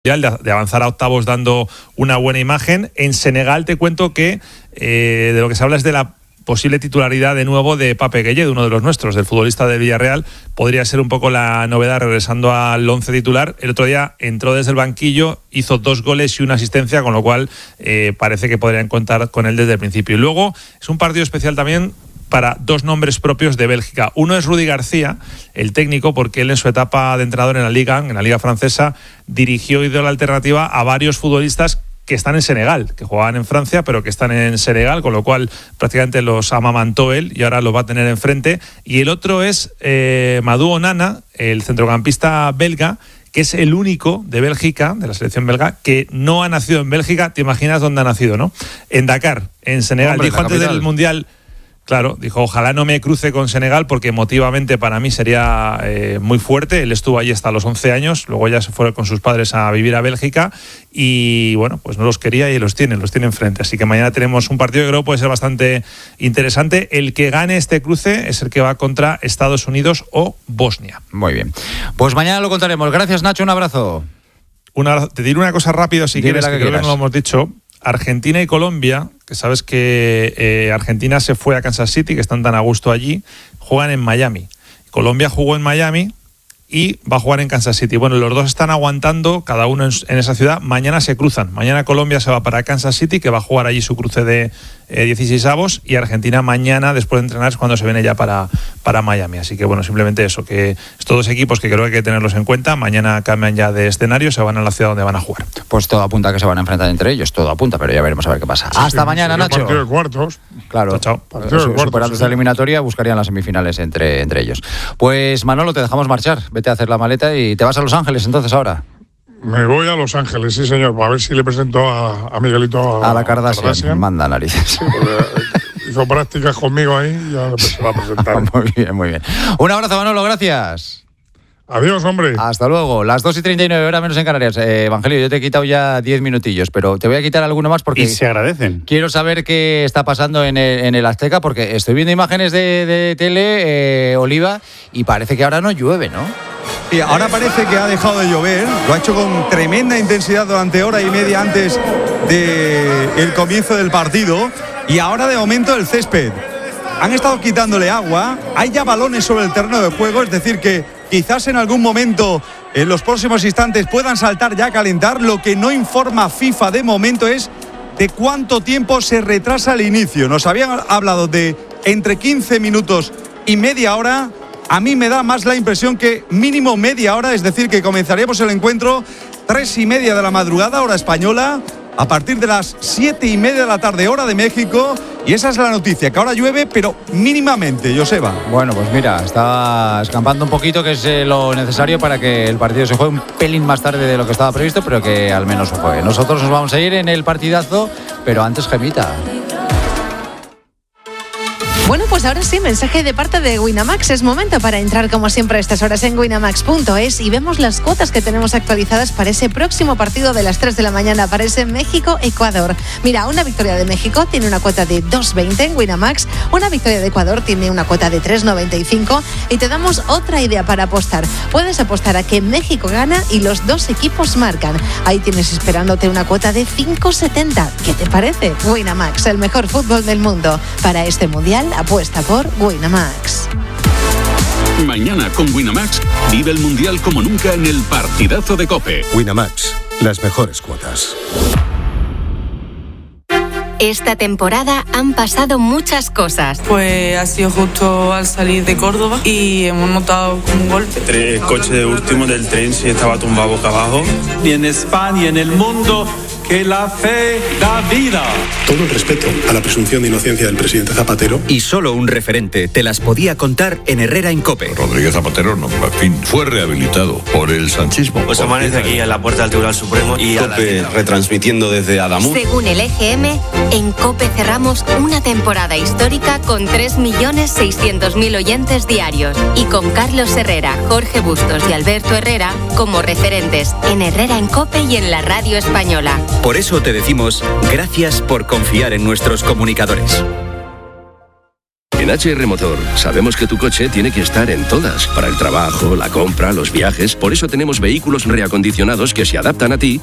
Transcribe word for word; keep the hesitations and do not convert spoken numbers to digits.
de avanzar a octavos dando una buena imagen. En Senegal te cuento que eh, de lo que se habla es de la posible titularidad de nuevo de Pape Gueye, de uno de los nuestros, del futbolista del Villarreal. Podría ser un poco la novedad regresando al once titular. El otro día entró desde el banquillo, hizo dos goles y una asistencia, con lo cual eh, parece que podrían contar con él desde el principio. Y luego es un partido especial también para dos nombres propios de Bélgica. Uno es Rudy García, el técnico, porque él en su etapa de entrenador en la Liga, en la Liga francesa, dirigió y dio la alternativa a varios futbolistas que están en Senegal, que jugaban en Francia, pero que están en Senegal, con lo cual prácticamente los amamantó él y ahora los va a tener enfrente. Y el otro es eh, Madou Onana, el centrocampista belga, que es el único de Bélgica, de la selección belga, que no ha nacido en Bélgica. Te imaginas dónde ha nacido, ¿no? En Dakar, en Senegal. Hombre, dijo antes capital. del Mundial... Claro, dijo, ojalá no me cruce con Senegal porque emotivamente para mí sería eh, muy fuerte. Él estuvo allí hasta los once años, luego ya se fue con sus padres a vivir a Bélgica y bueno, pues no los quería y los tiene, los tiene enfrente. Así que mañana tenemos un partido que creo puede ser bastante interesante. El que gane este cruce es el que va contra Estados Unidos o Bosnia. Muy bien. Pues mañana lo contaremos. Gracias, Nacho, un abrazo. Un abrazo. Te diré una cosa rápido si Dime quieres, la que, que creo que quieras. no lo hemos dicho. Argentina y Colombia, que sabes que eh, Argentina se fue a Kansas City, que están tan a gusto allí, juegan en Miami. Colombia jugó en Miami y va a jugar en Kansas City. Bueno, los dos están aguantando, cada uno en, en esa ciudad. Mañana se cruzan. Mañana Colombia se va para Kansas City, que va a jugar allí su cruce de eh, dieciséis avos, y Argentina mañana, después de entrenar, es cuando se viene ya para, para Miami. Así que bueno, simplemente eso, que estos dos equipos que creo que hay que tenerlos en cuenta. Mañana cambian ya de escenario, se van a la ciudad donde van a jugar. Pues todo apunta a que se van a enfrentar entre ellos, todo apunta, pero ya veremos a ver qué pasa. Sí, Hasta sí, mañana, sería Nacho. partido de cuartos. Claro, Chao, chao. Partido de Su- cuartos, superando sí. esta eliminatoria buscarían las semifinales entre, entre ellos. Pues Manolo, te dejamos marchar, vete a hacer la maleta y te vas a Los Ángeles entonces ahora. Me voy a Los Ángeles, sí señor, para ver si le presento a, a Miguelito a, A la Kardashian, manda narices. porque hizo prácticas conmigo ahí y ya se va a presentar. Muy bien, muy bien. Un abrazo, Manolo, gracias. Adiós, hombre. Hasta luego. Las dos y treinta y nueve, horas menos en Canarias. Eh, Evangelio, yo te he quitado ya diez minutillos, pero te voy a quitar alguno más porque Y se agradecen. quiero saber qué está pasando en el, en el Azteca, porque estoy viendo imágenes de, de tele, eh, Oliva, y parece que ahora no llueve, ¿no? Y ahora parece que ha dejado de llover, lo ha hecho con tremenda intensidad durante hora y media antes del comienzo del partido, y ahora de momento el césped. Han estado quitándole agua, hay ya balones sobre el terreno de juego, es decir que quizás en algún momento, en los próximos instantes, puedan saltar ya a calentar. Lo que no informa FIFA de momento es de cuánto tiempo se retrasa el inicio. Nos habían hablado de entre quince minutos y media hora. A mí me da más la impresión que mínimo media hora, es decir, que comenzaríamos el encuentro tres y media de la madrugada, hora española, a partir de las siete y media de la tarde, hora de México. Y esa es la noticia, que ahora llueve, pero mínimamente, Joseba. Bueno, pues mira, está escampando un poquito, que es eh, lo necesario para que el partido se juegue un pelín más tarde de lo que estaba previsto, pero que al menos se juegue. Nosotros nos vamos a ir en el partidazo, pero antes Gemita. Bueno, pues ahora sí, mensaje de parte de Winamax. Es momento para entrar como siempre a estas horas en winamax punto es y vemos las cuotas que tenemos actualizadas para ese próximo partido de las tres de la mañana, para ese México-Ecuador. Mira, una victoria de México tiene una cuota de dos veinte en Winamax, una victoria de Ecuador tiene una cuota de tres noventa y cinco, y te damos otra idea para apostar. Puedes apostar a que México gana y los dos equipos marcan. Ahí tienes esperándote una cuota de cinco setenta. ¿Qué te parece? Winamax, el mejor fútbol del mundo. Para este mundial, apuesta por Winamax. Mañana con Winamax vive el Mundial como nunca en el partidazo de COPE. Winamax, las mejores cuotas. Esta temporada han pasado muchas cosas. Pues ha sido justo al salir de Córdoba y hemos notado como un golpe. El coche de último del tren sí estaba tumbado boca abajo. Y en España y en el mundo, que la fe da vida. Todo el respeto a la presunción de inocencia del presidente Zapatero. Y solo un referente te las podía contar en Herrera en COPE. Rodríguez Zapatero, no, en fin, fue rehabilitado por el sanchismo. Pues amanece aquí en la puerta del Tribunal Supremo y COPE retransmitiendo desde Adamuz. Según el E G M, en COPE cerramos una temporada histórica con tres millones seiscientos mil oyentes diarios y con Carlos Herrera, Jorge Bustos y Alberto Herrera como referentes en Herrera en COPE y en la radio española. Por eso te decimos gracias por confiar en nuestros comunicadores. En H R Motor sabemos que tu coche tiene que estar en todas, para el trabajo, la compra, los viajes. Por eso tenemos vehículos reacondicionados que se adaptan a ti